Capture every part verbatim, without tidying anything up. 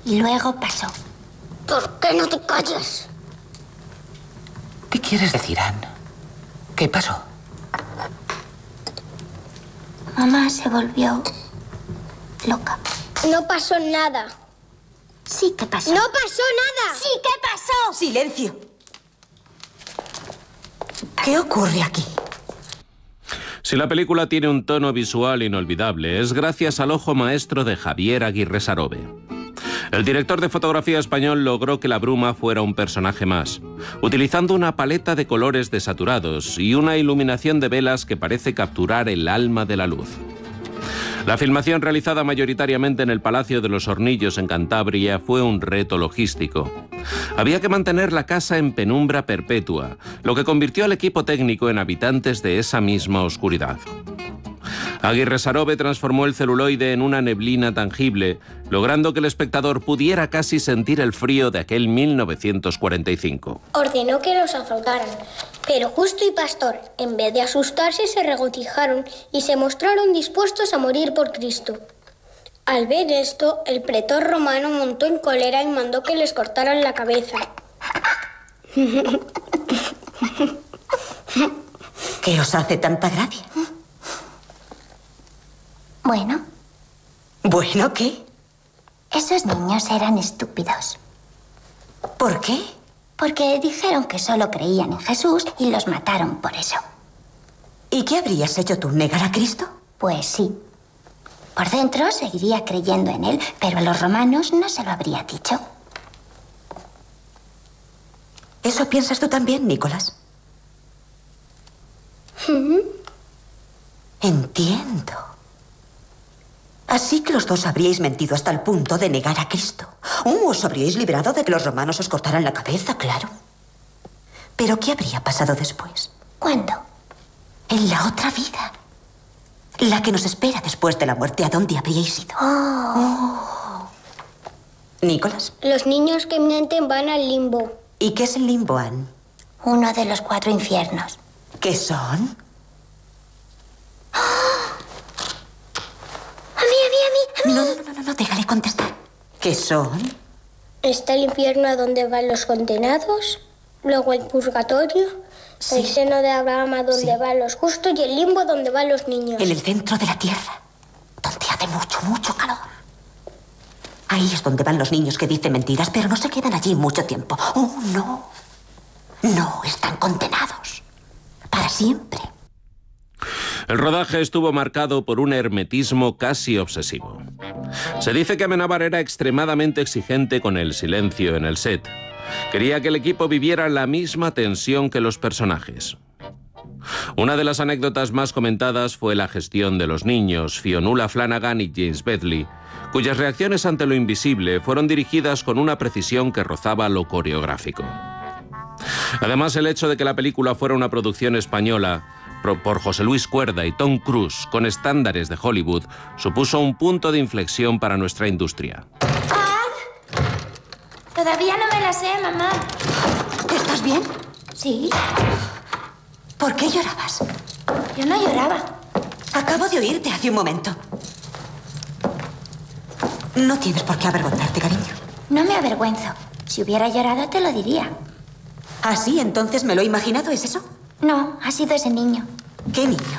y luego pasó. ¿Por qué no te callas? ¿Qué quieres decir, Anne? ¿Qué pasó? Mamá se volvió loca. No pasó nada. Sí que pasó. ¡No pasó nada! ¡Sí que pasó! ¡Silencio! ¿Qué ocurre aquí? Si la película tiene un tono visual inolvidable, es gracias al ojo maestro de Javier Aguirre Sarobe. El director de fotografía español logró que la bruma fuera un personaje más, utilizando una paleta de colores desaturados y una iluminación de velas que parece capturar el alma de la luz. La filmación, realizada mayoritariamente en el Palacio de los Hornillos en Cantabria, fue un reto logístico. Había que mantener la casa en penumbra perpetua, lo que convirtió al equipo técnico en habitantes de esa misma oscuridad. Aguirre Sarobe transformó el celuloide en una neblina tangible, logrando que el espectador pudiera casi sentir el frío de aquel mil novecientos cuarenta y cinco. Ordenó que los azotaran, pero Justo y Pastor, en vez de asustarse, se regocijaron y se mostraron dispuestos a morir por Cristo. Al ver esto, el pretor romano montó en cólera y mandó que les cortaran la cabeza. ¿Qué os hace tanta gracia? Bueno. ¿Bueno qué? Esos niños eran estúpidos. ¿Por qué? Porque dijeron que solo creían en Jesús y los mataron por eso. ¿Y qué habrías hecho tú, negar a Cristo? Pues sí. Por dentro seguiría creyendo en él, pero a los romanos no se lo habría dicho. ¿Eso piensas tú también, Nicolás? ¿Mm? Entiendo. Así que los dos habríais mentido hasta el punto de negar a Cristo. Uh, os habríais librado de que los romanos os cortaran la cabeza, claro. Pero ¿qué habría pasado después? ¿Cuándo? En la otra vida. La que nos espera después de la muerte. ¿A dónde habríais ido? Oh. Oh. ¿Nicolás? Los niños que mienten van al limbo. ¿Y qué es el limbo, Anne? Uno de los cuatro infiernos. ¿Qué son? No, no, no, no, no, déjale contestar. ¿Qué son? Está el infierno a donde van los condenados, luego el purgatorio, Sí. el seno de Abraham a donde Sí. van los justos y el limbo donde van los niños. En el centro de la tierra, donde hace mucho, mucho calor. Ahí es donde van los niños que dicen mentiras, pero no se quedan allí mucho tiempo. Oh, no. No, están condenados. Para siempre. El rodaje estuvo marcado por un hermetismo casi obsesivo. Se dice que Amenábar era extremadamente exigente con el silencio en el set. Quería que el equipo viviera la misma tensión que los personajes. Una de las anécdotas más comentadas fue la gestión de los niños, Fionnuala Flanagan y James Bedley, cuyas reacciones ante lo invisible fueron dirigidas con una precisión que rozaba lo coreográfico. Además, el hecho de que la película fuera una producción española por José Luis Cuerda y Tom Cruise con estándares de Hollywood supuso un punto de inflexión para nuestra industria. ¡Anne! Todavía no me la sé, mamá. ¿Estás bien? Sí. ¿Por qué llorabas? Yo no lloraba. Acabo de oírte hace un momento. No tienes por qué avergonzarte, cariño. No me avergüenzo. Si hubiera llorado, te lo diría. ¿Ah, sí? ¿Entonces me lo he imaginado? ¿Es eso? No, ha sido ese niño. ¿Qué niño?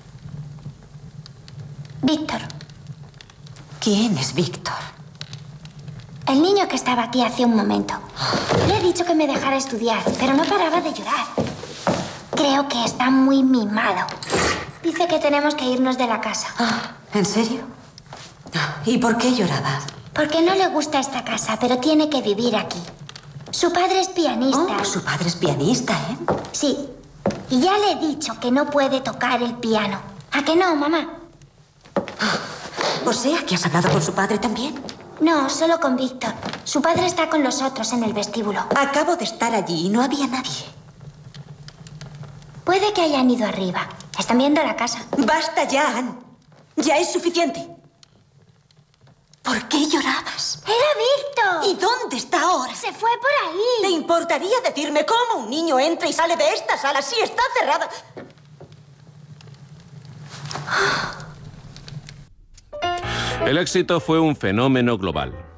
Víctor. ¿Quién es Víctor? El niño que estaba aquí hace un momento. Le he dicho que me dejara estudiar, pero no paraba de llorar. Creo que está muy mimado. Dice que tenemos que irnos de la casa. Ah, ¿en serio? ¿Y por qué lloraba? Porque no le gusta esta casa, pero tiene que vivir aquí. Su padre es pianista. Oh, su padre es pianista, ¿eh? Sí. Y ya le he dicho que no puede tocar el piano. ¿A que no, mamá? O sea, que has hablado con su padre también. No, solo con Víctor. Su padre está con los otros en el vestíbulo. Acabo de estar allí y no había nadie. Puede que hayan ido arriba. Están viendo la casa. Basta ya, Anne. Ya es suficiente. ¿Por qué llorabas? ¡Era Víctor! ¿Y dónde está ahora? Se fue por ¿Te ahí. importaría decirme cómo un niño entra y sale de esta sala si está cerrada? El éxito fue un fenómeno global.